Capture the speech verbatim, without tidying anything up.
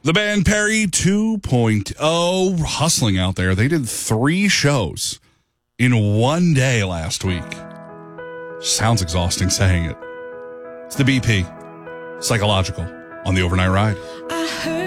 The band Perry two point oh, hustling out there. They did three shows in one day last week. Sounds exhausting saying it. It's the B P, Psychological, on the Overnight Ride. I